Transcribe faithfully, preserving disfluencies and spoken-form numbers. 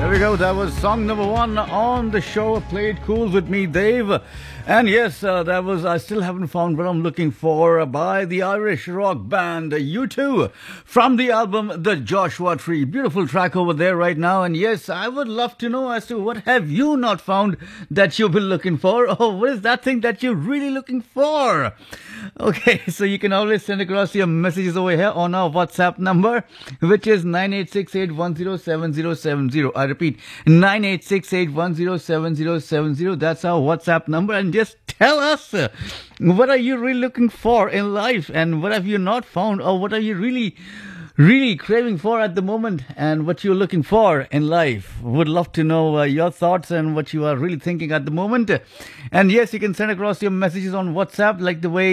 There we go. That was song number one on the show. Play It Cool with me, Dave. And yes, uh, that was I Still Haven't Found What I'm Looking For by the Irish rock band U two from the album The Joshua Tree. Beautiful track over there right now. And yes, I would love to know as to what have you not found that you've been looking for, or what is that thing that you're really looking for? Okay, so you can always send across your messages over here on our WhatsApp number, which is nine eight six eight one zero seven zero seven zero. I repeat, nine eight six eight one zero seven zero seven zero. That's our WhatsApp number. And just tell us, uh, what are you really looking for in life, and what have you not found, or what are you really really craving for at the moment, and what you're looking for in life. Would love to know uh, your thoughts and what you are really thinking at the moment. And yes, you can send across your messages on WhatsApp like the way